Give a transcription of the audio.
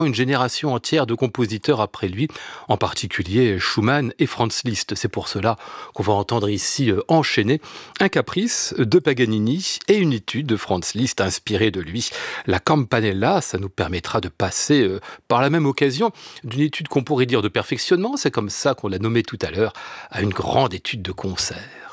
une génération entière de compositeurs après lui, en particulier Schumann et Franz Liszt. C'est pour cela qu'on va entendre ici enchaîner un caprice de Paganini et une étude de Franz Liszt inspirée de lui. La Campanella, ça nous permettra de passer par la même occasion d'une étude qu'on pourrait dire de perfectionnement, c'est comme ça qu'on l'a nommée tout à l'heure, à une grande étude de concert.